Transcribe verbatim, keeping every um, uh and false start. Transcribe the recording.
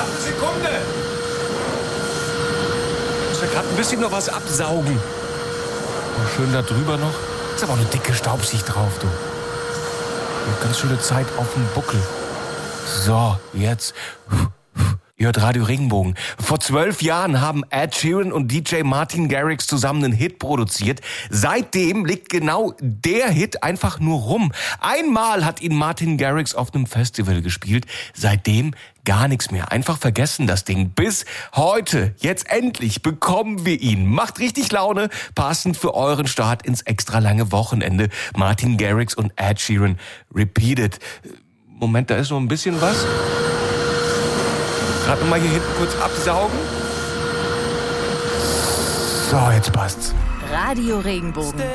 Warte eine Sekunde. Ich muss ja gerade ein bisschen noch was absaugen. Oh, schön da drüber noch. Ist aber auch eine dicke Staubschicht drauf, du. Ganz schöne Zeit auf dem Buckel. So, jetzt. Ihr hört Radio Regenbogen. Vor zwölf Jahren haben Ed Sheeran und D J Martin Garrix zusammen einen Hit produziert. Seitdem liegt genau der Hit einfach nur rum. Einmal hat ihn Martin Garrix auf einem Festival gespielt. Seitdem gar nichts mehr. Einfach vergessen das Ding. Bis heute. Jetzt endlich bekommen wir ihn. Macht richtig Laune. Passend für euren Start ins extra lange Wochenende. Martin Garrix und Ed Sheeran. Repeated. Moment, da ist noch ein bisschen was. Gerade mal hier hinten kurz absaugen. So, jetzt passt's. Radio Regenbogen.